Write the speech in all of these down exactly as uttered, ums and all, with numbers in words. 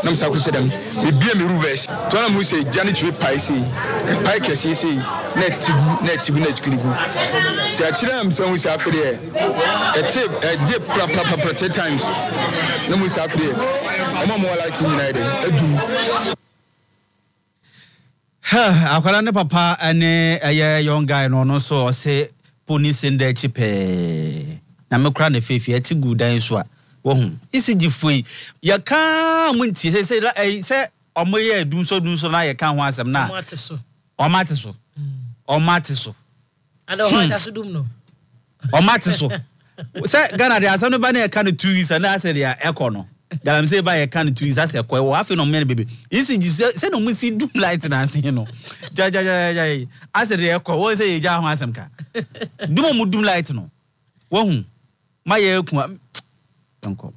nam sa ko se dem e bia me reverse to na mo say Janet we pai say pai kesi say na tigu na tigu na tigu ti a kire am so we say afre e tip e dip crap papa protect times na mo say afre o ma mo like United edu ha akwala ne papa ane eye young guy no no so say police in the chipe na me kra na fefi ati gudan so a wo hu isi gifoi ya ka munti say say say omoye adum so dum so na ya ka ho asem na omate so omate so omate so ado ho da so dum no omate so say Ghana dey asem no ba na ya ka no two weeks na say ya ekọ no galam say ba ya ka no two weeks ase ekọ wo afi no me bebe isi gi say no munsi dum light na ase no ja ja ja ja ase dey ekọ wo say ya ho asem ka dum mu dum light no wo hu ma ye ku tonko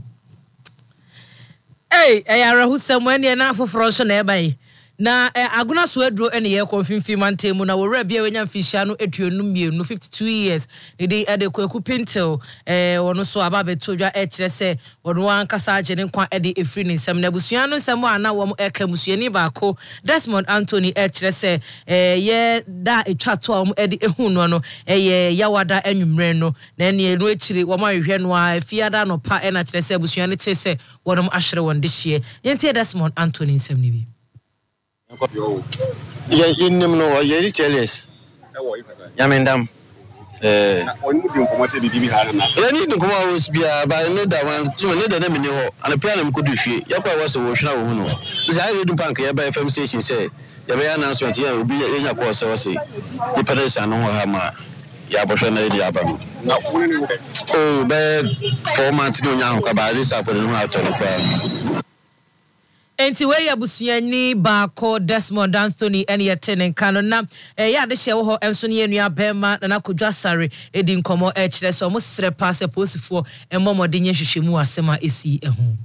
eh ayara hu samwe na afoforo so na ebai na aguna so aduro ene ye konfimfi mantemu na wora bia wenya mfisha no aduonu mienu fifty-two years dedi ede kwaku pintel eh wono so aba betodwa e kire se wono ankasa agene nkwa ede efri ni nsem na busua no nsem ana wo eka musuani baako Desmond Anthony e kire se eh ye da etwa to am ede ehu no no eh yawada anwumre no na ene enu akire wo ma hwehwe no a fiada no pa e na kire se busua ne te se wono ahwere won de hye yente Desmond Anthony nsem ni bi Yeah, in them no, you're jealous. Yamendam. Eh, on would you come to the Bibi Hana? I need to come out with Bia, but I know that one, two minutes, and a piano could be free. Yapa was a washing out. Is I read Punk, by F M station say, the announcement here will be in a course, I say. The parents are no hammer. Yabashana Yabam. Oh, bad four months no now, about this happening out on the ground. Enti we yabusuani baako Desmond Anthony ene yetenen kano na eh ya de hye wo ho enso ne enua bema na nakodwa sare edi nkomo e kire so mo sere pass posifo emomode nye hwehwemu asema esi ehu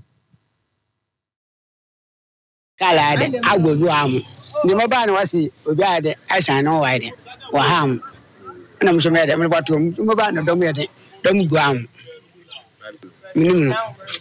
kala ade agbodu am ni mo ba na wasi obi ade asan no wide wa ham na mo so me de mo bato mo ba na dom yede dom gu am minimum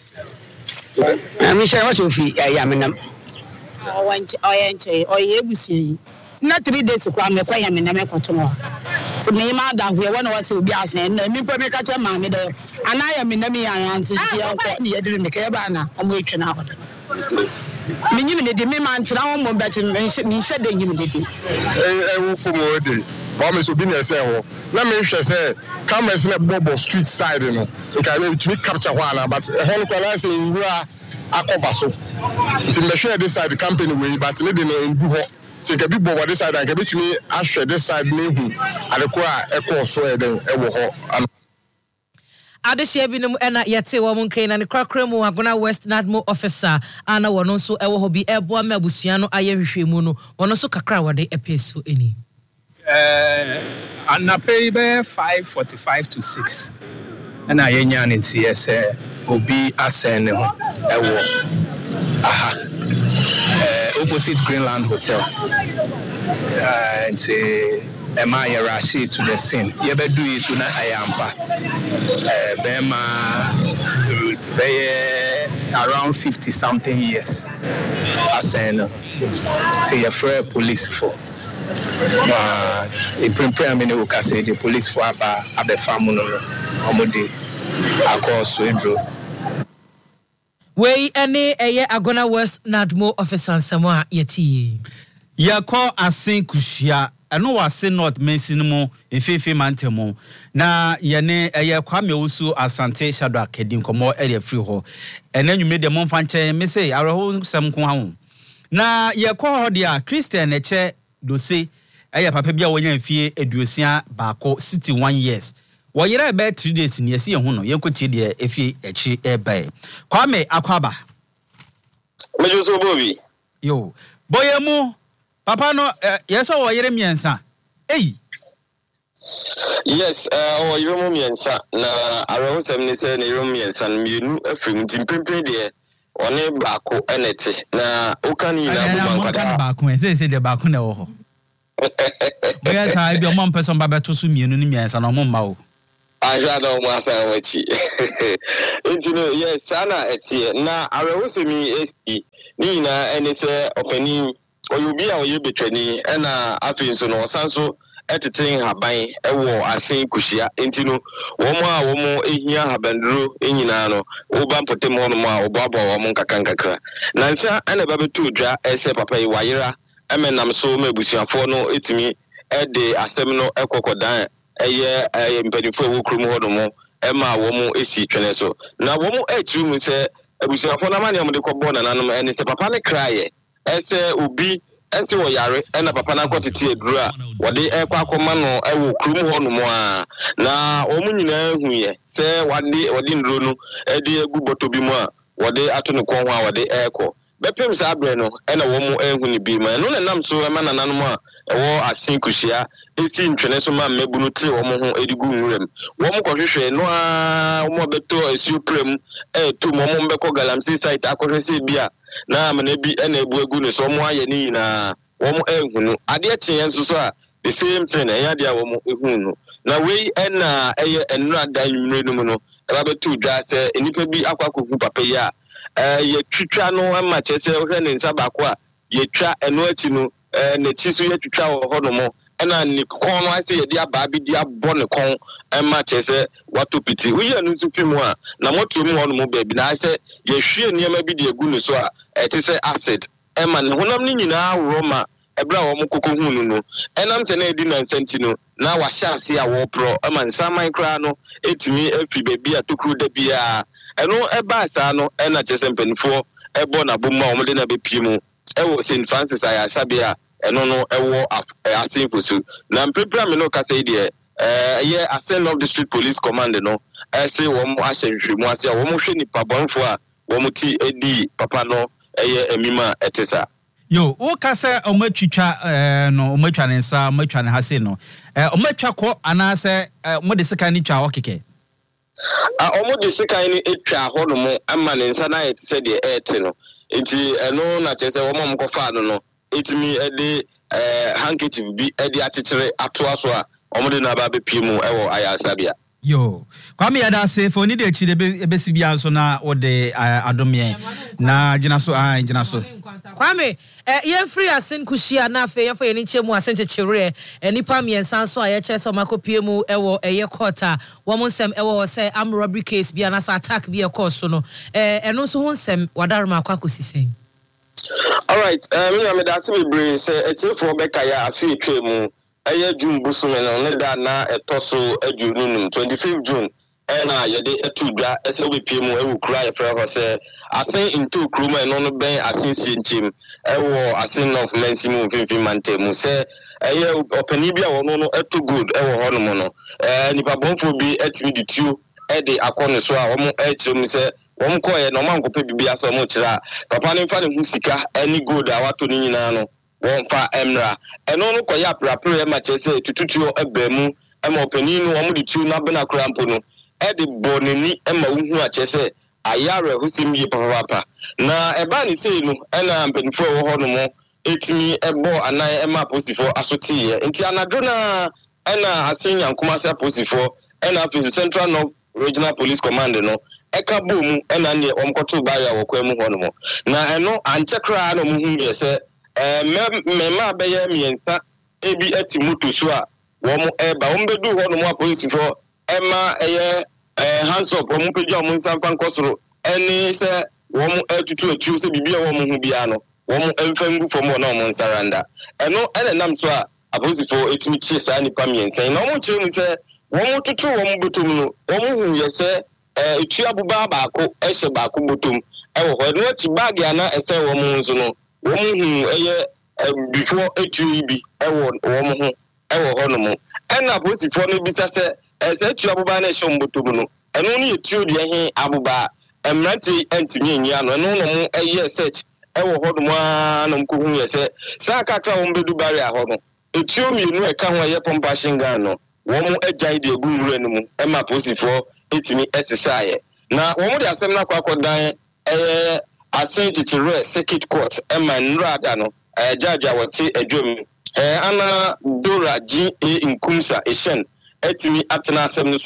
I'm sure what you I am in them. I went I enche or ye busi. Not three days to come, quite am in America tomorrow. So me ma dance here one was to be as and me put me catch a mammy there. And I am in the me and answer here didn't make a banner. I'm waking out. Minimum the me man to now one better me said the humidity. I will for more day. Promise will be near say, let me say, come and snap Bobo street side, you know. You can to capture one, but a whole class in Gua Akovaso. It's in the share this side the company way, but living in Buho. So can be Bobo this side and can be me Asher this side name and the Qua Echo Swear then Ewo. Adeshia binum ena yete wo munkai na ne krakremu agona West Nadmo officer ana wono so ewo hobi ebo ma abusua no aye hwehwemu no wono so kakra wode epeso eni eh anape be five forty-five to six na yenya ne tie se obi asen ne ho ewo aha eh opposite Greenland Hotel eh nti Emma Rashid to the scene. You better do it sooner. I am pa. Bema, they around fifty something years. I said, to your friend police for. The prepare me no say the police for about the family no. Omodi, I call Swindro. We any eye agona West Nadmo officer Samoa yeti. Ya call asin kushia. Eno wase not mention mo efefe mantemo na yene eye kwame osu asante shadow akedim komo area free ho ena nwume de mo mfanche me say areho sem ko ha ho na ye ko ho dia Christian eche dose eye papa bia wonya mfie eduosia baako sixty-one years wo yere be three days ni ese ho no yenkotie de efie echi ebe kwame akwaba mejo bobi yo boyemu Papa no yes o yere miensa eh yes eh o yere miensa na around seven say na yere miensa na mienu afrim timpempe de one baako enete na okan yi na bo man kwada baako e say say de baako na wo ho yes I be o man person ba beto so mienu ni miensa na mo ma o aja no masa wachi intino yes sana etie na arehosemi esi ni na ene se opani oyubi a oye betwani na afin so no sanso eteten haban ewo asen kuhia intino womo a womo ehia habanduro enyina no oba mpotem hono mo a obabo womo nkakankakra na nsa ene ba betu dwa ese papa yi wayera emenam so mebusuafo no etimi ede asem no ekokodan eye eye mpanifo wo krum ho no mo e ma wo mu esi twene so na wo mu atru mu se abusuafo na ma ne mo de kɔbɔ na nanom ene se papa ne kraye ese obi ese wo yare ena papa na kɔtete aduru a wode ekɔ akɔma no e wo krum ho no mo a na wo mu nyina hu ye se wade wode nduro no e de agu bɔtɔ bi mu a wode ato ne kɔn ho a wode ekɔ bepem sa abre no ena wo mu ehu ni bi ma no na nam so e ma na nanom a ewo asin kuhia esi ntwene so ma mebunu ti wo mo ho edigu nwurem wo mo kɔhwehwɛ no a wo mo beto esu prem e to mo mo mbekɔ galamsey site akɔhwɛ bi a na amana bi ena ebu egu ne so mo aye ni na wo mo ehu no ade akyen nso so a the same thing na ya de a wo mo ehu no na wei ena eye enura dan nwure no mu no e ba beto dwa sɛ enipa bi akwakohu papa yi a eh ye twitwa no ama kyese wo hwɛ ne nsa baako a ye twa eno achi no eh ne chi so ye twitwa wo hɔ no mo ena ni kon no ase ye dia ba bi dia bɔ ne kon ema kyese wato piti wo ye no nso fi mu a na moto mu hɔ no mo ba bi na ase ye hwie niema bi de egu ne so a ɛte sɛ acid ema ne honam ni nyinaa roma ebra wo mo kokko hu no no enam sɛ na edi na nsanti no na wa hya ase a wo pro ema nsaman kra no etimi afi ba bi a tokuru da bi a eno eba asa no ena kyese mpanifo ebo na bomu a wo de na be pie mu ewo Saint Francis Ayasabia eno no ewo asinfosu na mpepra me no ka say de eh ye Asen of District Police Command no e say wo mo ahyenhwe mu ase a wo mo hwe nipa bonfo a wo mo ti edi papa no eye emima etesa yo wo ka say o matwitwa eh no o matwa ne nsa o matwa ne hase no eh o matwa ko ana say mo de sika ni twa okeke a o mo de sika ni etwa ho no mo ama ne nsa na etese de ete no enti eno na chese wo mo mkofa no no etimi ede eh handkerchief bi ede achichire atoa so a omode na ba be pie mu ewo Ayasabia yo kwame yada se fo ni de chi de be si bia so na wo de adomye na gina so ah gina so kwame eh ye free asin kushia na afa ye fo ye ni chemu asen chechire enipa miensan so a ye che so makopie mu ewo eye court wo mo nsem ewo say am robbery case bia na sa attack bia court so no eh eno so ho nsem wadarma akwa kosisen. All right, um, me me that's me bring say etie for beka ya afi etwe mu eye June busume no ne da na etoso adununum twenty-fifth June ena ye de etudwa ese obepie mu ewu kura ye frɛ ho say asen into kruma no no ben asen sienchim ewo asen of mensimu mfimfim mantemu say eye opani bia wo no no eto good ewo ho no mo no eh nipa bonfo bi etimi ditu e de akɔne so a wo mo echim say won ko ye no man ko pe bibia so mo kira papa ne mfa ne hu sika ani gold a wato ni nyina no won fa emra eno no ko ya prapre ma chese tututuo ebemu e ma opani no wo mo di tu na bena krampo no e de bonani e ma hu a chese ayare husim yi papa papa na e ba ni sei no e na mpanifo wo ho no mo etimi ebo anan e ma posifo asotie enti anadro na e na asen yankoma se posifo e na fi Central North Regional Police Command no eka boom ena ne omkoto baria wokwa mu hono mo na eno anchekra na mu hu ye se eh me ma be ye miensa ebi ati moto so a wo mo e ba wo mbedu hono mo police for ema eye eh hands up wo mo pejia wo nsamfa nkosoro eni se wo mo atutu atu se bibia wo mo hu bia no wo mo emfa ngu fo mo na wo nsaranda eno ene nam so a police for etimi chi sa nipa miensa na wo mo chi mu se wo mo tutu wo mo betum no wo mo hu ye se eh etu abuba baako ehye baako botom ewo ho no ti bag ya na ese wo mu nso no wo mu hu eye before etu ibi ewo wo mu hu ewo ho no mu ena posifo no bisa se ese etu abuba na ehye botom no eno no etu de he abuba emranti entimi enyi no eno no mu eye search ewo ho no mu na mko hu ye se sa kakra wo mbedu bare ho no etu mienu eka ho eye pompa shinga no wo mu agyan de egu nwura no mu ema posifo etimi exercise na wo mo de asem na kwakodan eh asen chichire circuit court ema nrada no eh judge awoti adwom eh ana Dora G A Nkumsa Eshen etimi atena asem no so a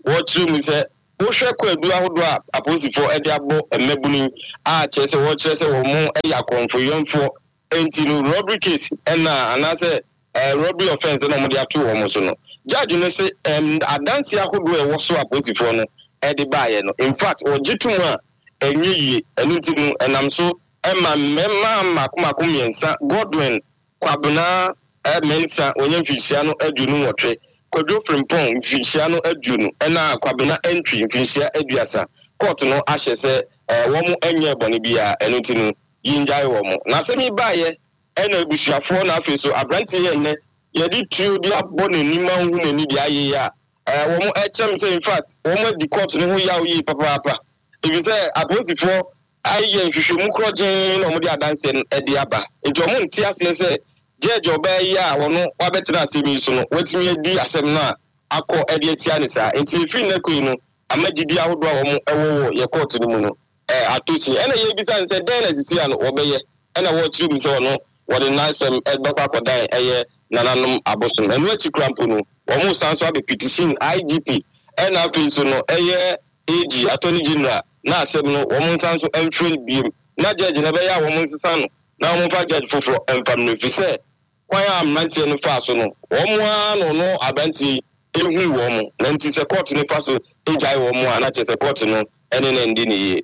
wɔkyerɛ mu sɛ wohwɛ kwadu ahodoɔ a aposifoɔ ɛde abɔ mmabunu a kyerɛ sɛ wɔkyerɛ sɛ wɔn mo ɛyɛ akɔmfoyɛmfoɔ enti no robbery case ɛna anaasɛ robbery offence na wɔde ato wɔn so no judge no sɛ adanse ahodoɔ a ɛwɔ so aposifoɔ no ɛde baayɛ no in fact wɔgye to mu a ɛnyɛ yie ɛno nti no ɛnam so ɛma mmɛma makomako mmiɛnsa Godwin Kwabena ɛmɛnsa wɔnyɛ mfihyia no aduonu nwɔtwe Kwadwo Frimpong mfihyia no aduonu ɛna Kwabena entry mfihyia aduasa court no ahyɛ sɛ wɔn mo ɛnyɛ bɔne bi a ɛno nti no yingyae wɔn mo na sɛ mi baayɛ ɛna abusuafoɔ na afei so aberante yɛ nnɛ yɛde tuo de abɔ n'anim ahu n'ani de ayɛ yɛ a wɔn mo ɛkyɛm sɛ in fact wɔn mo adi court no ho yaw yie papaapa ebi sɛ apolisifoɔ ayɛ nhwehwɛmu korɔgyen na wɔn de adanse no ɛde aba nti wɔn nte aseɛ sɛ judge ɔbaa yi a wɔn wabɛtena asɛm yi so no wɔtumi adi asɛm no a akɔ ɛde atia ne saa nti efi ne kɔi no amagidi ahodoɔ a wɔn ɛwɔ wɔ yɛ court no mu no ɛɛ atosi ɛna yɛ ebisa sɛ dɛn na sisi a no wɔbɛyɛ ɛna wɔkyerɛ mu sɛ wɔn wɔde n'asɛm ɛbɛkɔ akɔdan ɛyɛ nananom abosom ɛno akyi krampo no wɔn san so abɛ petition I G P ɛna afei so no ɛyɛ A G Attorney General na asɛm no wɔn san so ɛmfiri biem na judge na bɛyɛ a wɔn nsesa no na wɔn fa judge foforɔ ɛmfam no fi sɛ kwan a mmeranteɛ no fa so no wɔn a no no abanti ehu wɔn na nti sɛ court no fa so egyae wɔn a na kyerɛ sɛ court no ɛne na ndi ne yie.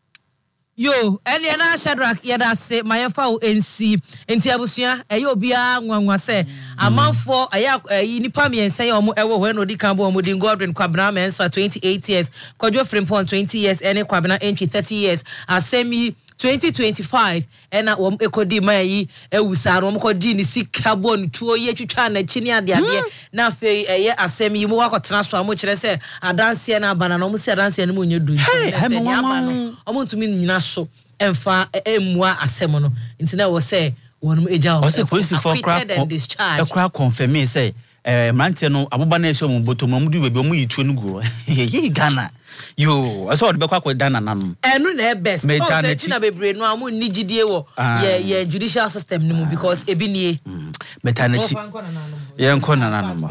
Yo, eni na Shadrack yeda se mayemfa wo ensi enti abusua eyo bia nwanwa se amanfo aya nipa miensa ye omo ewo we no di kan bo omo di Godwin Kwabena mensa twenty-eight years Kwadwo Frimpong twenty years ene Kwabena entry thirty years asemi twenty twenty-five ena wom ekodi mayi ewusa no mkodi ni sika bon tuo ye twitwa na chini ade ade na fe eye asem yi mo wakotena so amo kire se adanse na abana no mo se adanse no mo nyedu se ni abana omo ntumi nyina so emfa emua asem no nti na wo se wonum eja o se police for crack e crack confirm say eh mante no aboba na ehso mo boto mo du bebe mo yituo no go ye Ghana yo aso de bekwa kweda na nam enu na best so say tina bebre no amu ni gidie wo ye ye judicial system no mu because ebi nie metanechi ye nko na nanom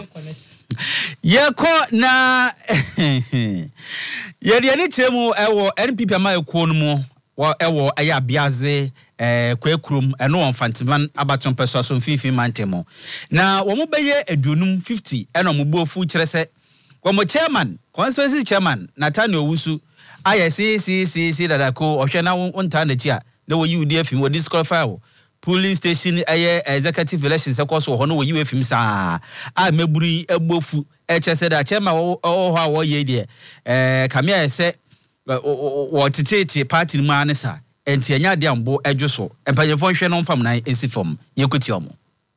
ye ko na ye de ni chemu ewo N P P ama ekuo no mu wo ewo aya biaze eh kwekrum eno wonfantiman abaton peso so mfimfin mantemo na wo mo beye aduonum fifty eno mo buofu kire se wo mo chairman constituency chairman Nathaniel Owusu aye si si si si dadako ohwe na wonta na chi a na wo yi udi afim wo disqualify wo polling station aye executive elections ekwoso ho no wo yi afim sa a meburi egbofu eche se da chairman wo ho a wo ye de eh kamia se wo titete party mu anesa enti anya de ambo edwoso empanyefo hwe no mfam nan ensifom yekuti omo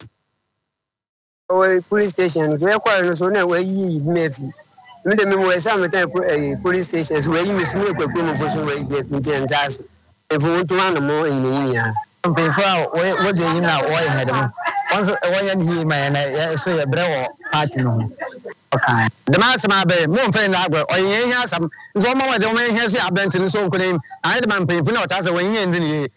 o police station so ekwa no so na wa yi mefi me de me mo esa meta police station so wa yi mefi me kwakwo mo so wa yi mefi ntiantas efo wonto na mo yin ya mpefo a wo de yin na wo yi hede mo once wo ya ni ma na so ya bre wo party no okay the man sama be mo mfa na agwe oyin yin asam nzo mo wa de mo yin so abent ni so nkonim ai de man mpefo na o ta se wo yin ndi ni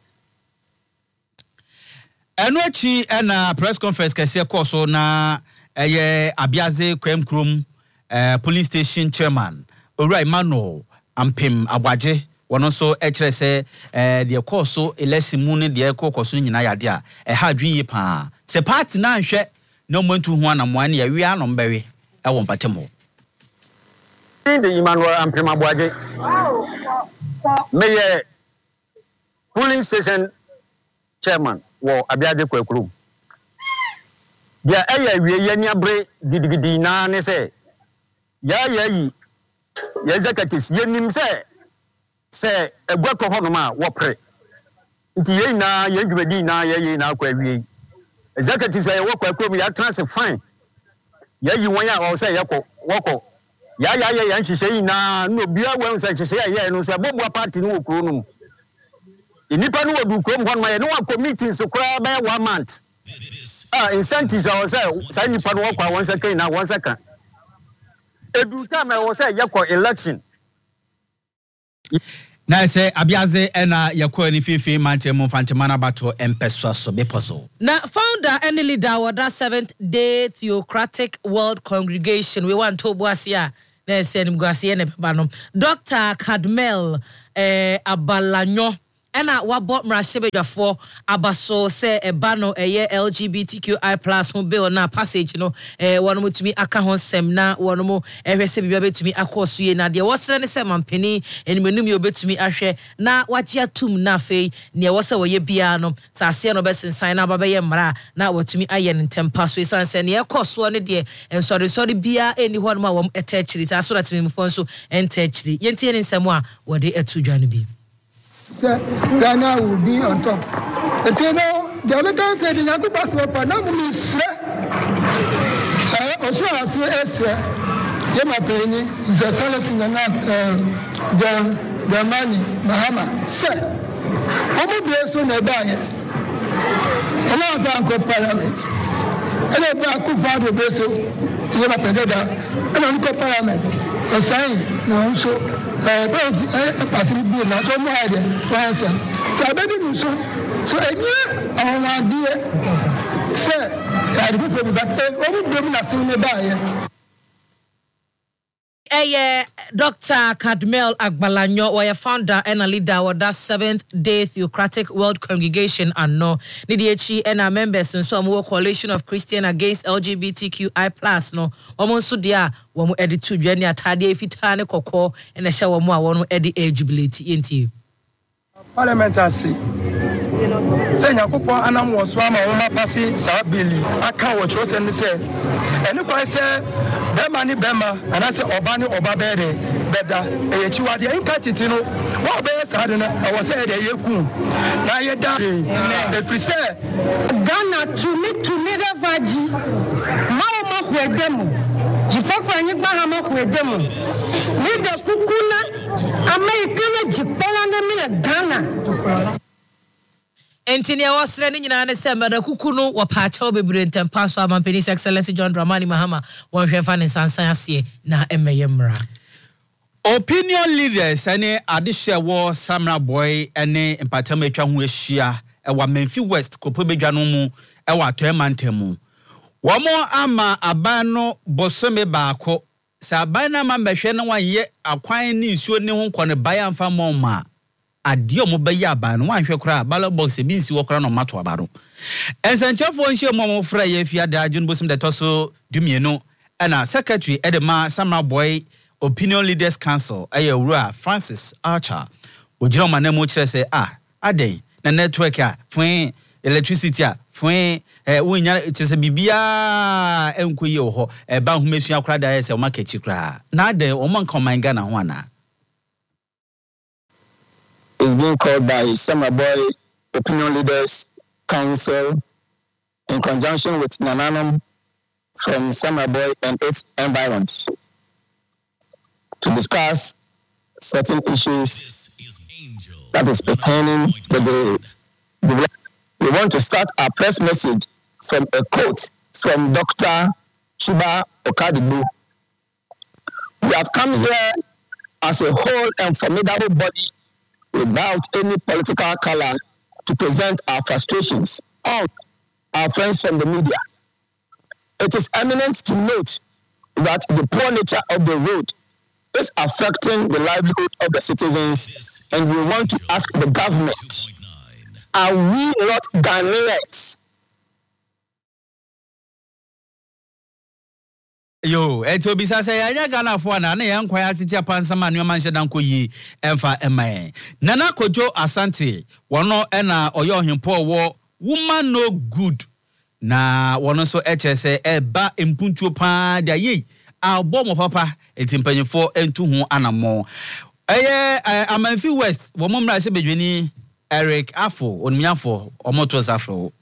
eno achi na press conference kese koso na eye abiaze kwemkrum eh police station chairman Owura Emmanuel Ampem Agbaje wono so e kire se eh de koso election mu ne de kokoso nyina yade a e ha dwuye pa se party na nhwe no montu ho anamo ane ya wi ano mbewe e wo mpatemo de Emmanuel Ampem Agbaje meye police station chairman wo abiaje kwakuru dia eya wie ya niabre gidigidi na ne se ya ya yi ya executives ye nim se se egwato ho no ma wo pre nti ye na ye dwumadi na ye ye na kwa wie executives ye wo kwakuru ya transfer fine ya yi won ya o se ye ko woko ya ya ye ya nhihye na no bia wo se nhihye ya ye no so bobo party no okuro no inipa no wodu krom ho no ma ye no committee so kra by one month ah incentives I was say say nipa no kwa one second na one second edu time I was say yakọ election na say abiaze ena yakọ ni fifi mantemo fantemana bato empeso so beposo na founder and leader of that seventh day Theocratic World Congregation we want to boasia na se anim guase ne beba no Doctor Cadmel eh Abalanyo ena wabo mrashebedwafo abaso se eba no eye L G B T Q I plus ho bill na passage no eh wono mutumi aka ho sem na wono mo ehwese bibia betumi akoso ye na de wosere ne se mampeni enimenu mi obetumi ahwe na wagye atum na afei ne wose woye bia no sase no besensan na baba ye mra na watumi aye ne ntempa so esanse ne ekoso ne de ensori sori bia eni ho no ma wom etachiri ta so ratimi mfo nso entachiri yentie ne nsemo a wode atudwa no bi Ghana will be on top. And you know, the American said the Yaku Pastor Panama is also as a Yama Penny is a solace in the night, the the money, Mahama. Sir, how many days on a buyer? And our bank of parliament. And a bank of father vessel, Yama Peneda, and Uncle Parliament. A sign, no, so. Eh pastor bi na so mo ade wansa so abedi so so enye awon ade se ya de people but o mu bem na sin ne ba ye eh Doctor Cadmel Agbalanyo was a founder and a leader of that Seventh Day Theocratic World Congregation and no Nidiachi and our members in some coalition of Christian against L G B T Q I plus no almost dia womu edit to journey at Hadi Fitane Koko and a shower more one edit eligibility into Parliament asi say Yakupo anam was swama oma pasi sa bili aka wo chose and say eni kwa say bema ni bema and I say oba ni oba bede beda e chiwa de inka titino wo be sa de na wo say de yeku na ye da e free say Ghana to me to me the vaji ma o ma ku edemu jifakwa anyi gba ha ma ku edemu ni de kukuna America na jipala na mi Ghana Entinia wasre ni nyina ne se meda kukunu wo paacha obebre ntempa so amampeni Excellency John Dramani Mahama won hwefa ne sansan ase na emeyemra Opinion leaders ane adehye wo Samra Boy ane empatam atwa ho ahia e wa Memphis West kopo bedwa no mu e wa Toemantemu wo mo ama aban no bosome baako sa aban na ma behwe ne wanye akwan ne nsuo ne ho nkɔ ne bayan fa mo ma adio mo be ya ba no wanhwe kora ballot box e bi nsi wo kora no mato abaro ensanchefo nhye mo mo fra ye fia da adwun bosim de toso dumienu na secretary edema Samra Boy Opinion Leaders Council aye wura Francis Archer ojiro manamo kire se ah aden na network a fun electricity a fun eh wonya chese bibia enkoye wo ho e ba humesua kora da se o makechi kora na aden o man komanga na ho ana is being called by Samra Boy Opinion Leaders Council in conjunction with Nananum from Samra Boy and its environs to discuss certain issues that is pertaining to the development. We want to start our press message from a quote from Doctor Chuba Okadigbo. We have come here as a whole and formidable body without any political color to present our frustrations on our friends from the media. It is eminent to note that the poor nature of the road is affecting the livelihood of the citizens, and we want to ask the government, are we not Ghanaians? Yo, eto bisa say anya Ghana fo na na yan kwaya tete apansama ne manhye danko yi emfa emae Nana Kojo Asante wono ena oyo ohempo wo woman no good na wono so eche se eba empuntuo pa da ye abo mo papa etimpanyefo entu ho anamo eye Amanfi West wo momra hye bedwani Eric Afo onmiafo omoto safro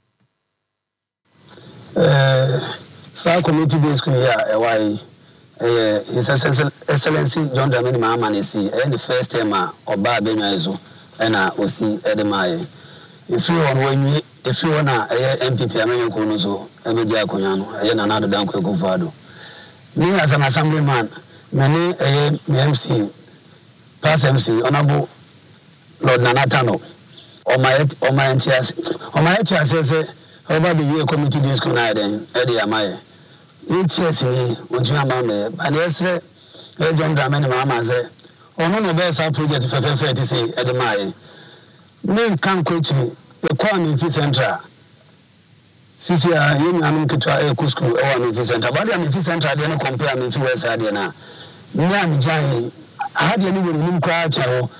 eh Sa community based school here, why His Excellency John Dramani Mahama Nesi, and the first time Oba Benyazo, and I will see Edemaye. If you want when you, if you want a M P P, American Konoso, Emedia Koyano, and another Danko Govado. Me as an assemblyman, many a M C, past M C, Honorable Lord Nanatano, or my or my N T S, or my N T S says, over the year committee this school night and Eddie Amaye. It's yes, what you are, but yes, e John Dramani Mahama say ono no be sa project fefefe ti say e de mai me kan kochi e kwa me fi central sisi ya yemi anu kitwa e ku school e wa me fi central ba de me fi central de no compare me fi west ade na nya mi jai ahade ni wo ni kwa chawo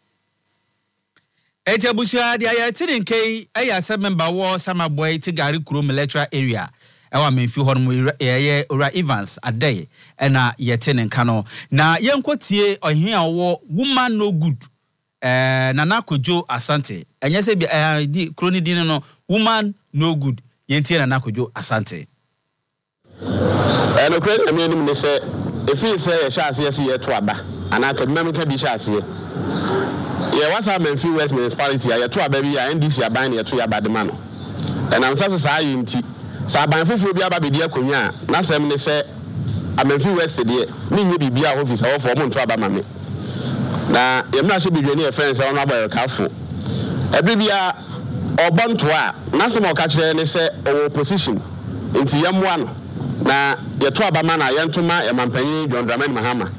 Eja busia dia ya tidin kai aya se member wo sama boy ti gari kuro electoral area ewa menfi ho no ye Ora Evans adai na ye tinin kano na yenkotie ohia wo woman no good eh Nana Kojo Asante enye se bi di kroni din no woman no good yentie Nana Kojo Asante eh no kroni me nim ne se efi se ye sha ase ye to aba ana ka mem ka bi sha ase ye wasa menfi West Municipality ya to aba bi ya N D C aban ye to ya badema no and am say say yinti sa aban fufu bi aba bi akonya na sem ne se amenfi West de ni nye bibia office ho for mo to aba mame na ye mna se bidwe ne ye friends ono aba ka fo ebi bia obonto a na se mo ka kire ne se o opposition enti yamwa no na ye to aba ma na ye ntoma ye mampanyi John Dramani Mahama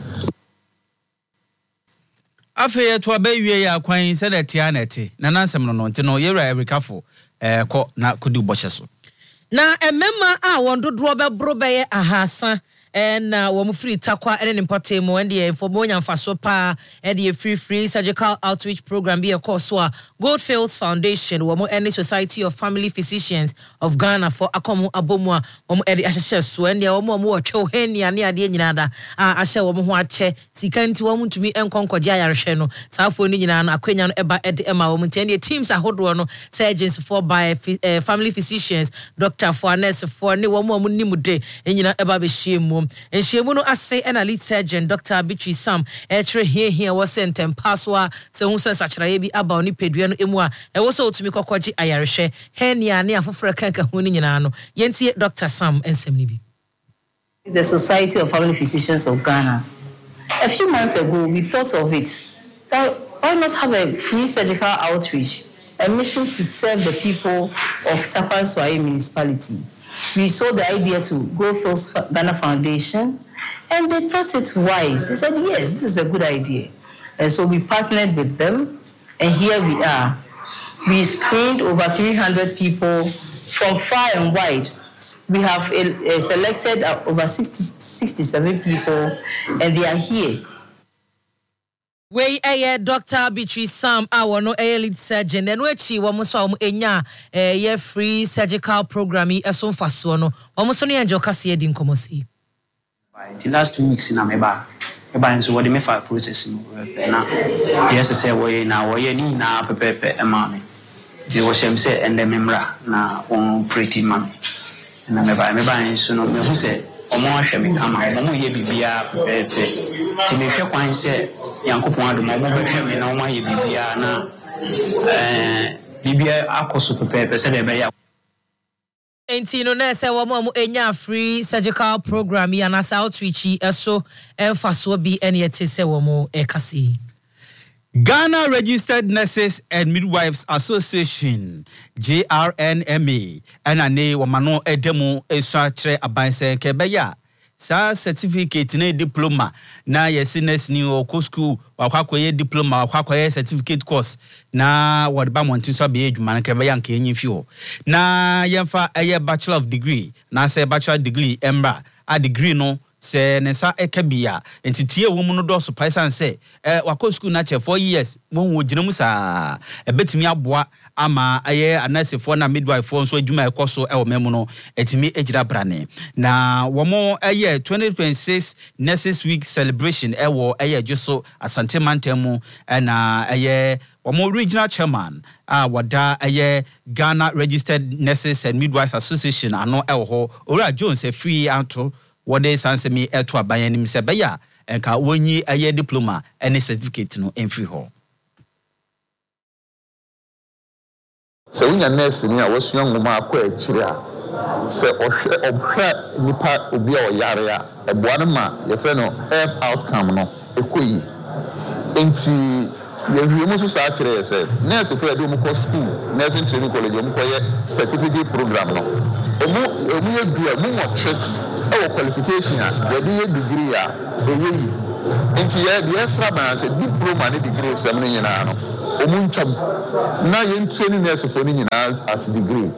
afa ye to aba wie ya kwan se da tia na ti na nansem no no nti no ye ra everikafo eh ko na kodi bohye so na emema a wondodo bebro beye ahasa na wo free takwa ene nimpote mo ende e for monya mfaso pa ende free free surgical outreach program be a course wa Goldfields Foundation wo mo ene Society of Family Physicians of Ghana for akomo abomwa wo mo ende ahye so ende wo mo wo twe henia ne ade nyina da a ahye wo mo ho ache sika nti wo mo ntumi enkonkogye ayarehwe no saafo ni nyina na akwenya no eba ede ema wo mo ntende teams ahodo no surgeons for by uh, family physicians doctor for nurse for ne wo mo nimude nyina eba be hye Enshemu no ase na lead surgeon Doctor Beatrice Sam etre here here was sent and passwa se hu sense achiraye bi aba oni pedua no emu a e wo so otumi kokogye ayarehwe henia ne afofra kanka hu ni nyina no yentie Doctor Sam ensem ni bi. It's the Society of Family Physicians of Ghana. A few months ago we thought of it. That why not have a free surgical outreach, a mission to serve the people of Tapan Swahili municipality. We saw the idea to Goldfields Ghana Foundation, and they thought it wise. They said, yes, this is a good idea. And so we partnered with them, and here we are. We screened over three hundred people from far and wide. We have uh, selected uh, over sixty, sixty-seven people, and they are here. We eh Doctor Beatrice Sam awo no eh lead surgeon and we chi wo mo so wo enya eh ye free surgical program e so mfaso no wo mo so no enjo kase edi nkomosi. The last two weeks na meba eba nso wo de me fa process no na yes say wo na wo ye ni na pepepe e ma me de wo shem say ende memra na on pretty man na meba meba nso no me hu say omo ahwe me kama omo ye bibia pepepe ti me hwe kwan say yankopon adom omo behwe me na omo ye bibia na eh bibia akoso pepepe say de be ya enti no na say wo mo enya free surgical program ya na outreach eso emfaso bi ene yete say wo mo e kase. Ghana Registered Nurses and Midwives Association G R N M A and ne wamano edemu eswa kire abanse kebeya sa certificate ne diploma na yesi nurse ni o school wakwakoye diploma wakwakoye certificate course na wadba montin so be adwuma na kebeya nka enyi fio na yemfa eye bachelor of degree na say bachelor degree emra a degree no se nesa ekabia entitie wo mu no do so paisan se eh wako school na che four years won wo gina mu sa ebetimi aboa ama aye anasefo na midwife fo so adwuma ekoso e wo memu no etimi egira brane na wo mo aye twenty twenty-six Nurses Week celebration e wo aye juso Asante Mantemu na aye wo mo regional chairman a wada aye Ghana Registered Nurses and Midwives Association ano e wo ho Ora Jones e free anto what they sanse me eto aban nim se beya enka wonyi aye diploma any certificate no emfri ho se unya nurse ni a wosua ngoma akọ akire a se ohwe obhwe nipa obi a oyare a eboa no ma ye fe no health outcome no ekoyi enti ye hwemu so sa akire ye se nurse fe ade mu ko school nursing training college mu ko ye certificate program no omu omu ye du a mu mo check ɛwɔ qualification a yɛde yɛ degree a ɛyɛ yi nti yɛ deɛ ɛsra ban sɛ diploma ne degree sɛm no nyinaa no ɔmu ntwam na yɛntua ne nɛɛsefoɔ no nyinaa as degree.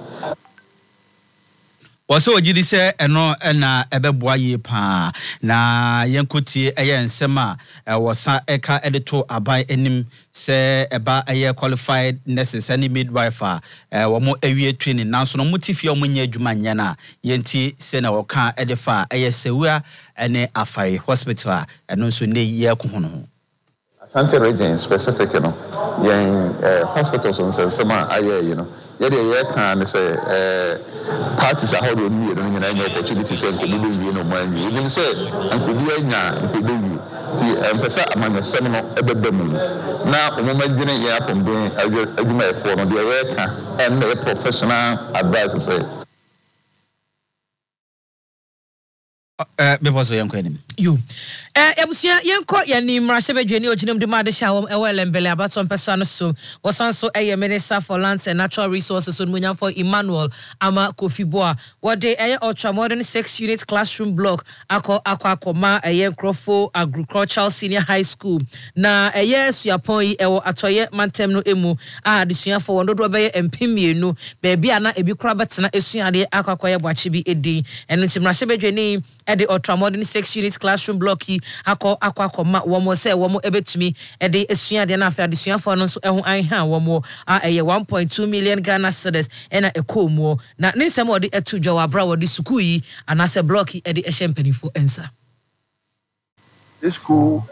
Wɔsɛ ogidi sɛ ɛno ɛna ɛbɛboa yie paa na yɛnkotie ɛyɛ nsɛm a wɔsa ɛka ɛde to aban anim sɛ ɛba ɛyɛ qualified nurses ne midwife a wɔn awie training nanso no motifie wɔn nyɛ adwuma nyɛ na yɛnti sɛ na wɔka ɛde fa ɛyɛ sɛwua ɛne afare hospital a ɛno nso ne yɛ ko ho no. Asante region specific no yɛn hospitals nsɛnsɛm a ayɛ yi no yɛde yɛ kan ne sɛ ɛɛ parties are holding me no nyina nya opportunity sɛ nkobi be wie no man wie nim sɛ nkobi anya nkobi wie ti empesa amanyɔsɛm no ɛbɛba mu na ɔmoma dwene yɛ apom den adwuma ɛfo no deɛ yɛka ɛnna yɛ professional advice sɛ eh before so yanko anim you eh ebusia yanko yani mrahye bedwani oginam de ma de sha wom ewe lembele abaton peso no so wosan so eye minister for lands and natural resources so munyam for Emmanuel ama Kofi Boa wode eye ultra modern six unit classroom block akọ akọ akoma eye Nkrofo agricultural senior high school na eye suapon yi ewo atoye mantem no emu a adesua for wondo do be empimienu be bia na ebi kura betena esuade akọ akọ ye boachi bi edi eno timrahye bedwani at the ultra modern six unit classroom block yi akọ akọ akoma wo mo se wo mo ebetumi e de esua de na afa de sua fo no so ehun anha wo mo a eye one point two million Ghana cedis e na ekomu na ne nsem odi etu dwa abra wo de school yi anase block yi e de ehempanyfo ensa. This school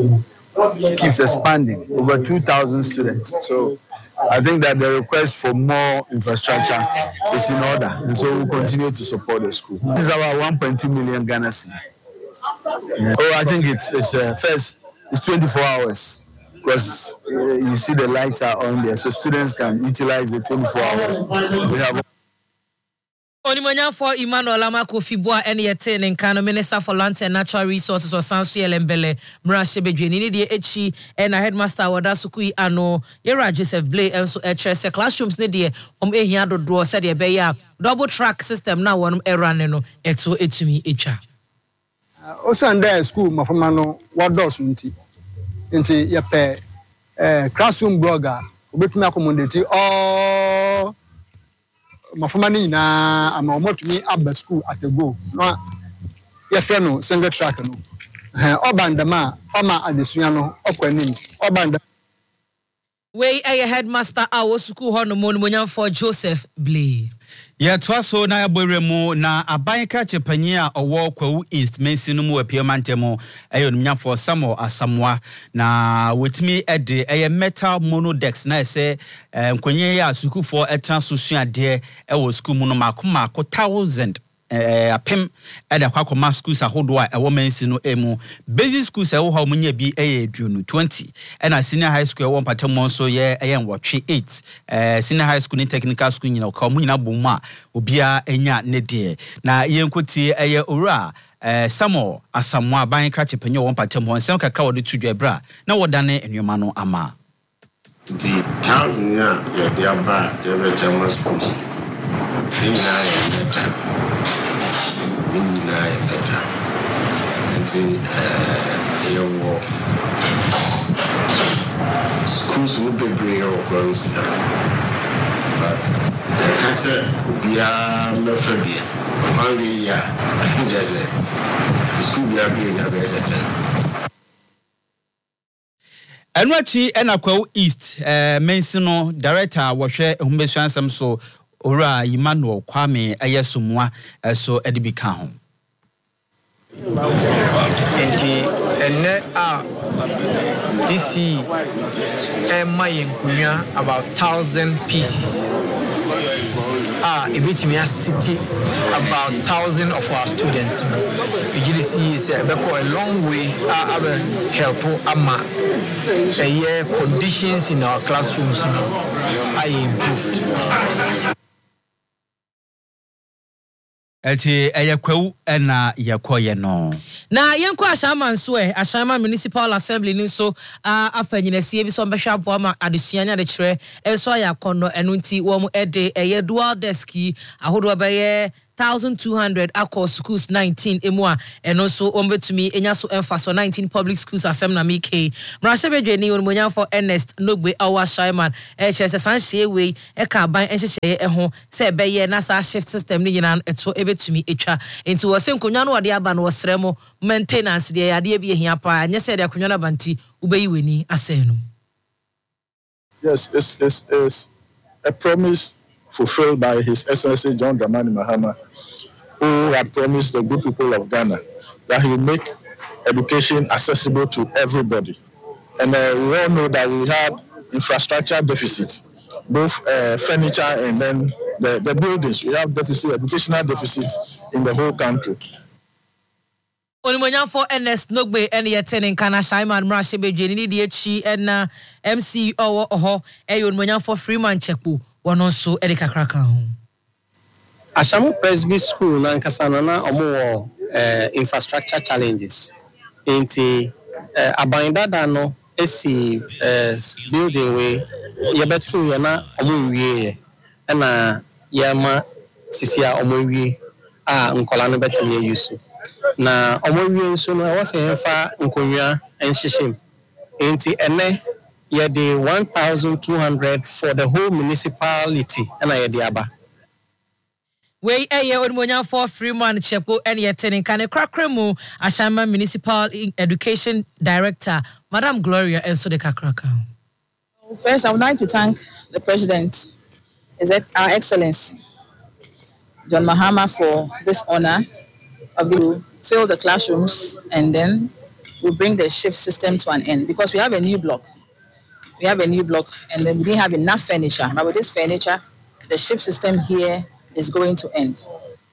keeps expanding, over two thousand students. So I think that the request for more infrastructure is in order. And so we'll continue to support the school. This is our one point two million Ghana cedi. Yeah. Oh, I think it's, it's uh, first, it's twenty-four hours because uh, you see the lights are on there. So students can utilize the twenty-four hours. We have Onimonya for Emmanuel ama Kofi Boa ene yete ne nkano minister for lands and natural resources or Sansu Elembele mrahye bedwani ni de echi na headmaster wada sukui ano Yera Joseph Blay enso etrese classrooms ne de om ehia dodo se de be ya double track system na wonum erane no eto etumi etwa o sanda school mafama no wados nti nti ye pe eh classroom blogger obetumi accommodate all mafama ni na ama omotumi abba school at a go no ye fe no single track no eh obandama oma adesua no okwanim obanda we a headmaster awo school ho no monumonyam for Joseph Blay. Yeah, twaso na yaboremu na aban krache panyi a owo kwawu east mensi no mu apiamantemo ayo nyam for Samuel Asamoah na wetimi ede eye metal monodex na ese nkonye ya sukufo etra susua de e wo school mu no makoma ko one thousand eh apem ede kwakoma schools ahodo a ewo mensi no emu basic schools ewo ha omunya bi eye aduonu twenty ena senior high school ewo mpatem so ye eye nwotwe eight eh senior high school ni technical school nyina ka omunyina bomu a obia enya ne de na yenkoti eye owura eh Samuel Asamoah ban krache panyo wo mpatem ho nsem kakra wo de tudwa bra na wodane enwoma no ama the thousand ya ya dia ba ya be chama schools ni na ya beta ni na ya beta nti eh yo wo schools will be bring your close but the cancer bia me fabia only ya just school bia be na be set Enwachi enakwa east eh mensi no director wohwe ehumbesu ansem so ora Emmanuel Kwame ayesomwa so edibika ho enti enne a D C ema yenkunya about one thousand pieces ah ebitimi city about one thousand of our students you just see is a long way ah uh, help ama a year conditions in our classrooms now are improved. Eti eyekwewu ena yekoye no na yenko ashama nso e ashama municipal assembly ni so a afanyinasie bi so mbehwa abo ma adesuanya de kire enso ayakono eno nti wo mu ede eye dual desk ahodo beye thousand two hundred across schools nineteen emua and also ombe to me enya so emphasis nineteen public schools asemna mk mrasha bedweni onmonya for Ernest Nogbe awa Shaiman e chere san hyewe e ka ban enhyehye e ho se be ye na sa shift system ni nyina eto ebetumi etwa enti wo se nkonwa no wode aba no wosremo maintenance de yade bi ehia pa anya se de akonwa na banti ubeyi weni asenu. Yes, it's, it's, it's a promise fulfilled by His Excellency John Dramani Mahama, who had promised the good people of Ghana that he will make education accessible to everybody. And uh, we all know that we had infrastructure deficits, both uh, furniture and then the, the buildings. We have deficit, educational deficits in the whole country. Onimonya for Ernest Nogbe and yetene kana Shaiman Mrashe Bedweni ni die chi na M C owo oho e onimonya for Freeman Chekpo wono so e de kakraka ho. Ashamu Presby School na nkasana na omo eh infrastructure challenges. Enti eh, abandada no esi eh, building we yebetu ye na omo wie e na yema sisia omo wie a nkola no betumi yusu. Na omowie nso no wase hefa nkonwa enhyehye enti ene ye de one thousand two hundred for the whole municipality na ye de aba we eye onimonya for Freeman Chekpo and yetene kan krakremu Ashama Municipal Education Director Madam Gloria Enso de Kakraka. First, I would like to thank the President, His Our Excellency John Mahama, for this honor of the fill the classrooms and then we bring the shift system to an end because we have a new block. We have a new block and then we didn't have enough furniture. But with this furniture, the shift system here is going to end.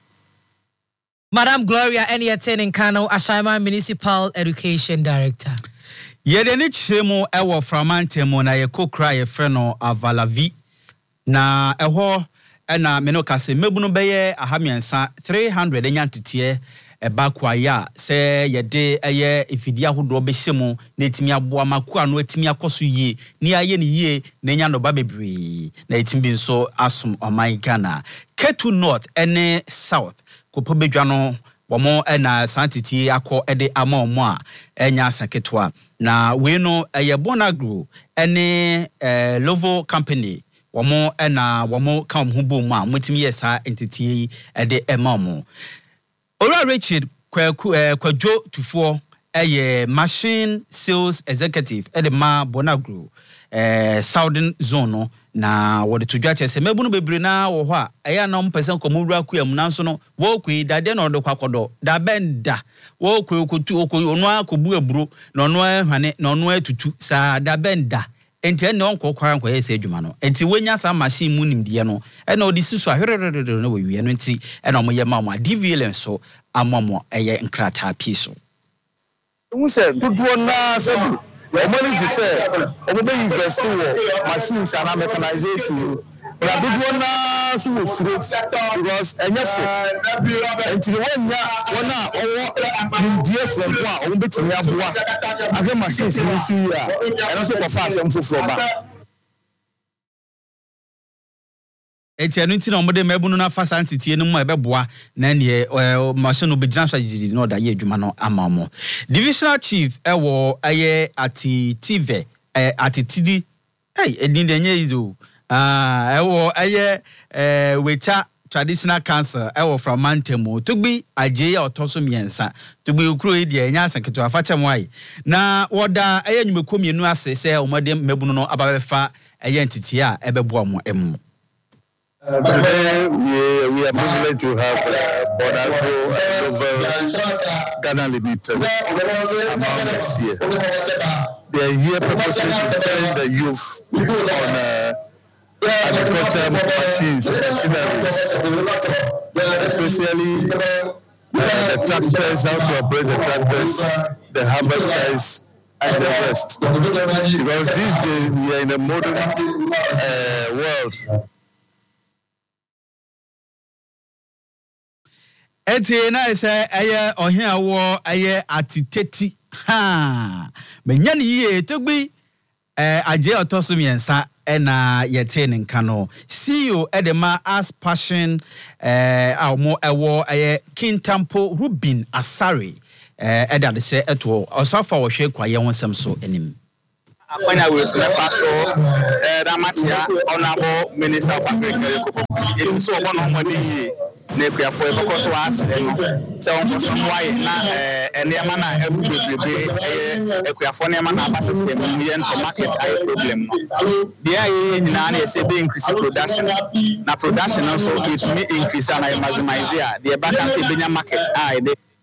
Madam Gloria Eniaten Nkano, Ashaiman Municipal Education Director. Yedeni chemo ewo framantemo na yekokra yefreno avalavi na eho ena meno kase mebunu beye ahamiensa three hundred enyantetie eba kwaya se yede eye ifidia hodo behye na etimi aboa makua no etimi akoso yie ni aye ni yie na nya no ba bebre na etimi nso asom oman Ghana Ketu North ene South kopo bedwa no womo ena santiti akọ ede ama omo a enya asaketwa na we no eye Bonagro ene eh, Lovo Company womo ena womo kam hubo mu a mutimi yesa entity ede ema omo Ora Richard kwaku eh, kwajo tufo eye machine sales executive ede ma Bonagro eh Southern Zone na wode tudwa chese mebunu bebre na wo ho a eya na mpese komuru akuyam nanso no wo kwi dade na odo kwakodo da benda wo kwi okotu okoyi onu akobu eburo na onu ahwane na onu atutu sa da benda enti ene onko kwara nkwa yese adwuma no enti wenya sa machine mu nimdie no ene odi siso ahwererere na wewie no enti ene omoye ma mo D V L so amomo eye nkrata piso unse duduo na sabu omoni ti say omobe invest wo machines and mechanization na duduo na so furo because enyefo enti wonya wona owo nimdie from a omobe timi aboa ave machines ni si ya eno so ko fa asem foforo ba eti anu nti na omode mebunu na fa santitie no mu ebeboa na ne machine obegina swagidi no da ye adwuma no amamo divisional chief ewo aye ati tive ati tidi hey edin de nye izo ah ewo aye eh wecha traditional council ewo from Mantemo tugbi aje ya otoso miensa tugbi ukuro e dia nya asanketo afacha mwai na woda aye nyumeko mienu ase se omode mebunu no ababefa aye entity a ebeboa mo emu. Uh, today we, we are privileged to have uh, Bonagro and Lovo Ghana Limited among us here. They are here purposely to train the youth on uh, agriculture machines and machineries, especially uh, the tractors, how to operate the tractors, the harvesters, and the rest. Because these days we are in a modern uh, world. Eti na ese eye ohin awo eye atiteti ha menya ni ye togbi eh aje otoso miensa ena yete ne nka no C E O edema as passion eh awmo ewo eh Kintampo Rubin Asare eh eda de se eto osafa wo hwe kwaye wonsem so enim Akwanya we so paso eh Damatia Honorable Minister of Agriculture it so one on money na kuafo e boko so as se on so why na eh enema na ebubebe eh kuafo na na aba system mu ye to market eye problem no dia ye nyina na se be increase production na production also it may increase and maximize ya the back and say benya market eye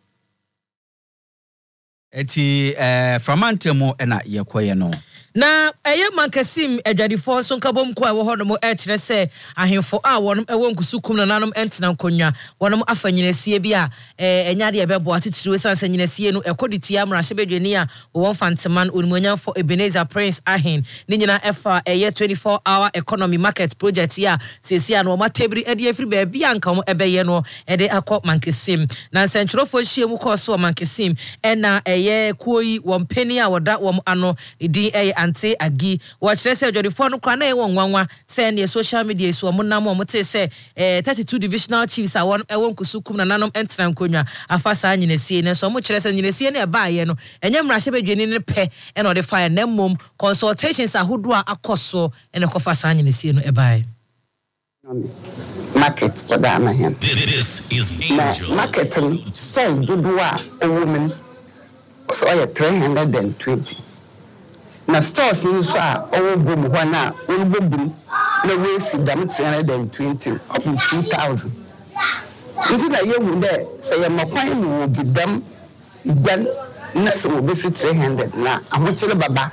eti eh framantemo ena yekoye no na eye mankasim adwadifo so nkabom ko ewo hono mo e kire se ahemfo a wonom ewo nkusukum na nanom entena nkonwa wonom afanyinasie bi a enyade ebebo atitiriwe sansa nyinasie no ekoditi amra hyebedwani a wo fanteman onimonyamfo Ebenezer Prince Ahen ni nyina efa eye twenty-four hour economy market project ya sesia no ma tebri ede afri ba bia nka mo ebeye no ede akọ mankasim na nsentwerofo hyiemu ko so mankasim ena eye kuoyi wompeni a woda wom ano di eye ante agi wa kire se adwadifo no kwa na ewon nwanwa se ne social media so mo nam mo te se eh thirty-two divisional chiefs awon ewon kusukum na nanom entena nkonwa afasa nyinasie ne so mo kire se nyinasie ne ba ye no enye mra hye bedwani ne pe e no de fire na mom consultations ahodo a akoso ene kofasa nyinasie no e ba ye market for that man this is angel marketing sell dudua a woman so I three hundred twenty na stores ni so a owo bom ho na won bobum na we si dam three hundred twenty up to two thousand nti na ye wu de say ye makwan mu wo bidam igwan na so be fi three hundred na ahochele baba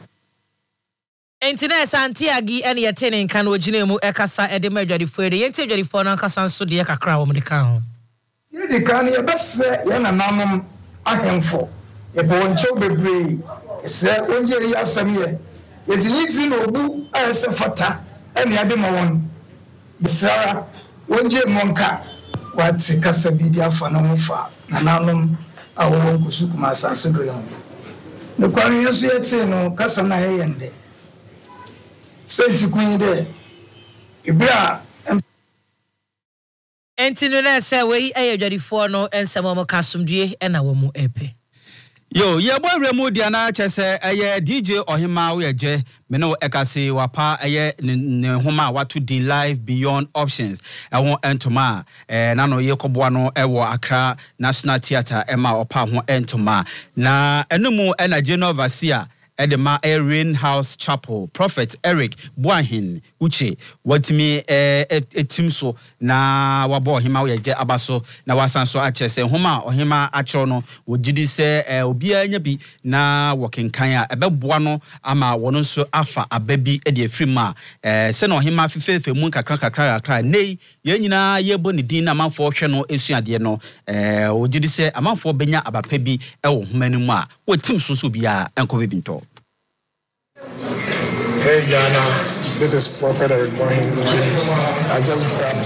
Entine Santiagi ene yetene nka na ogine mu ekasa ede ma adwadifo ede yenti adwadifo na nkasa nso de kakra wo mde kan ho ye de kan ye bese ye na nanom ahemfo ye bo ncho bebre se onje ye asem ye yetinyi ti no obu ayese fata ene ade ma won isara onje monka wati kasa bidia fa na mo fa na nanom awo kusuku ma asase do yo ne kwanu yeso yete no kasa na ye yende senti kunde ibra entinu na se we ayadwadifo no ensemo mo kasumdue ena wo mu epe yo ye boy remu dia na chese eye D J Ohima wo yeje me no ekase wapa eye ne homa watu din live beyond options ehon entoma eh na no ye koboa no ewo Accra National Theatre ema opa ho entoma na enumu ena General Vasia Edema Rain House Chapel Prophet Eric Buahin uche watimi eh etim so na wabo Ohima wo yeje abaso na wasanso achese homa Ohima achro no wogidi se eh, obi anya bi na wokenkan a ebeboa no ama wono nso afa ababi e de afirima eh se na Ohima fefefe mu kakra kakra kakra nei ye nyina ye bo ne din na manfo hwe no esuade no eh wogidi se amanfo benya abapa bi e wo homanimu a wotim so so bia enko bebinto. Hey Ghana, this is Prophet Eric Buahin. I just grabbed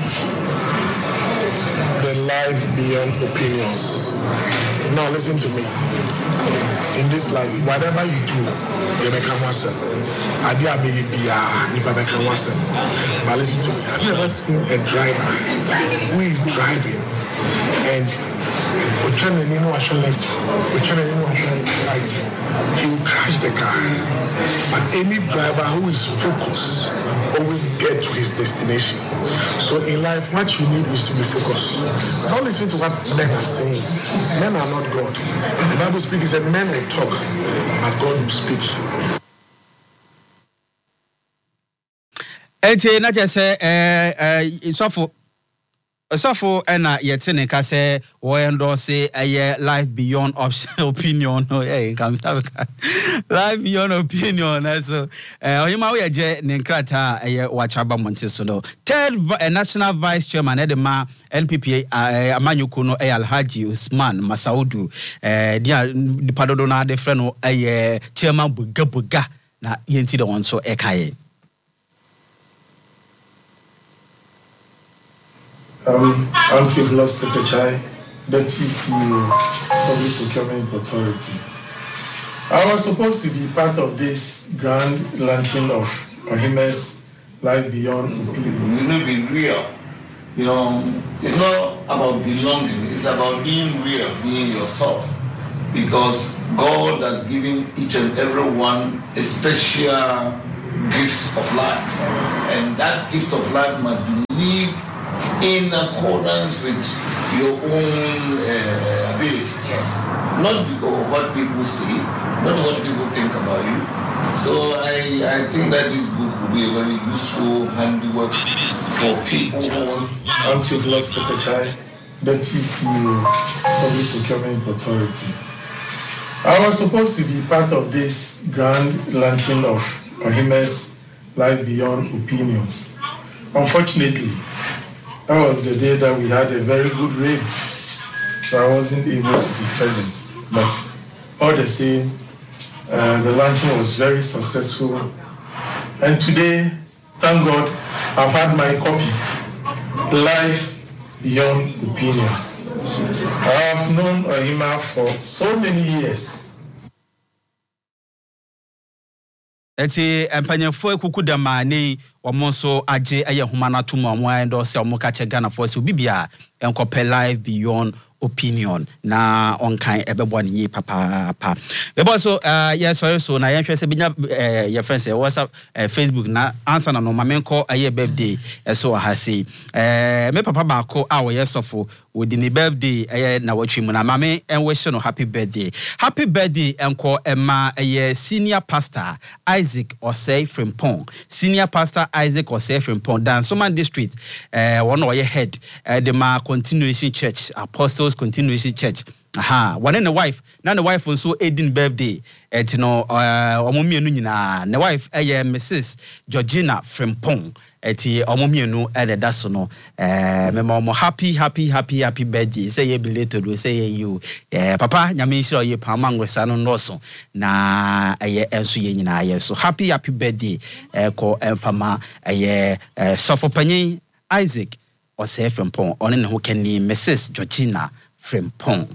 the life beyond opinions. Now listen to me. In this life, whatever you do, you become yourself. I do a baby, you become yourself. But listen to me. Have you ever seen a driver who is driving and we're trying to know left, we're trying to know right? He will crash the car. But any driver who is focused always get to his destination. So in life, what you need is to be focused. Don't listen to what men are saying. Men are not God. The Bible speaks that men will talk, but God will speak. Ete na jese eh eh sofo sofo ena yetene ka se wo endorse eye life beyond option opinion no eh come life beyond opinion so eh Ohima wo yeje ne nkrata eye wachaba monte so no third uh, national vice chairman edema N P P A uh, amanyuko no eh Alhaji Usman Masaudu eh dia dipadodo na de frɛ no eye chairman buga buga na yenti de won so ekaye. Um, I'm Chief Loss Sekechai, Deputy C E O, Public Procurement Authority. I was supposed to be part of this grand launching of Ohime's Life Beyond Opinions. You know, be real. You know, it's not about belonging, it's about being real, being yourself. Because God has given each and every one a special gift of life. And that gift of life must be lived in accordance with your own uh, abilities. Not because what people see, not what people think about you. So I, I think that this book will be a very useful handiwork for people. I'm Chief Secretary, Deputy C E O, Public Procurement Authority. I was supposed to be part of this grand launching of Ohime's Life Beyond Opinions. Unfortunately, that was the day that we had a very good rain, so I wasn't able to be present. But all the same, uh, the launching was very successful. And today, thank God, I've had my copy, Life Beyond Opinions. I have known Ohima for so many years. Eti empanyefo ekuku dama ne omo so age eye homa na to mo ando se omo ka che Ghana for se bibia enkope Life Beyond Opinion na onkan ebebo ne papa pa bebo so uh yes sorry so na yenhwe se binya uh, your friends WhatsApp uh, Facebook na answer na no mamenko aye birthday so ha say uh me papa ba ko a wo yesofo wodi ni birthday aye na watwi mu na mame en wish no happy birthday happy birthday enko ema aye senior pastor Isaac Osei Frimpong senior pastor Isaac Osei Frimpong dan Soman district uh one of your head uh, the ma continuation church Apostles Continuation Church. Aha, one and the wife. Now the wife also Aiden birthday. Et you know, uh, omomienu nyina. The wife, eh, Missus Georgina Frimpong. Et omomienu eh that's no. Eh, me mama happy, happy, happy, happy birthday. Say ye belated, we say you. Eh, Papa, nyame sure ye pamang we sano noso. Na eh ensu ye nyina ye. So happy, happy birthday. Eh, ko enfama eh eh sofo panyin Isaac Osei Frimpong. One ne ho kani Missus Georgina Frimpong.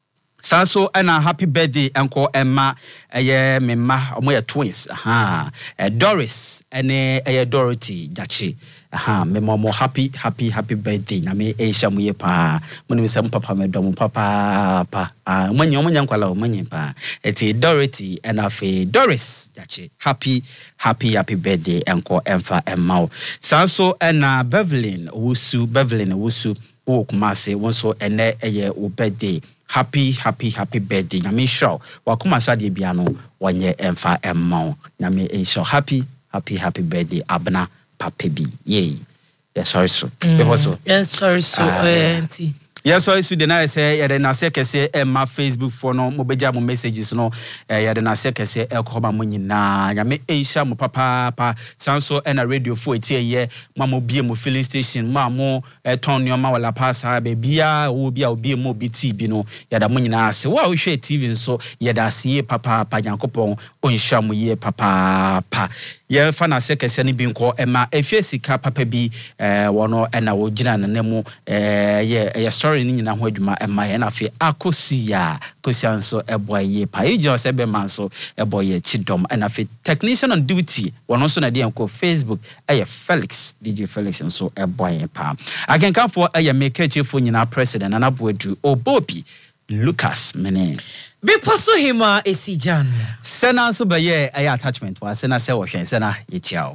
Sanso ana happy birthday enko Emma eye mema omo ye twins aha eh, Doris ene eye Dorothy Jachi aha mema mo happy happy happy birthday na me Aisha mu ye pa mo ni se papa me dom papa pa ah mo nyo mo nyankwala mo nyi pa eti Dorothy and afi Doris Jachi happy happy happy birthday enko Emfa Emma Sanso ana Bevelyn Wusu Bevelyn Wusu o kumase wonso ene eye o birthday happy happy happy birthday nyame show wakoma sade bia no wonye emfa emma nyame ensho happy happy happy birthday abna papa bi yey yes sorry so mm. also yes sorry so uh, auntie yes sorry so the na say ya na say kese emma Facebook for no mo beja mo messages no ya na say kese ekoma mo nyina nyame ensha mo papa pa sanso na radio fo etie ye mamo bie mo filling station mamo ton nyoma wala pasa be bia wo bia obie mo bi T V no ya da mo nyina ase wa wo hwe T V nso ya da ase papa pa nyankopon onsha mo ye papa pa ye fa na say kese ni bi nko ema efie sika papa bi eh wono na wo gina na mu eh ye ye story ni nyina ho adwuma ema ye na fe akosia kosianso eboye pa ejo se be manso eboye chidom na fe technician on duty wono so na de enko Facebook eye Felix D J Felix nso eboye pa akenka for eye make chefo nyina president na naboadu Obobi Lucas mene Biposo hima esijan sena so be ye eye attachment wa sena se wo hwen sena ye chiao.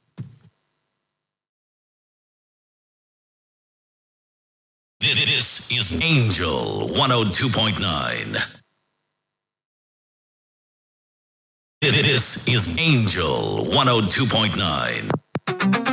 This is Angel one oh two point nine. This is Angel one oh two point nine.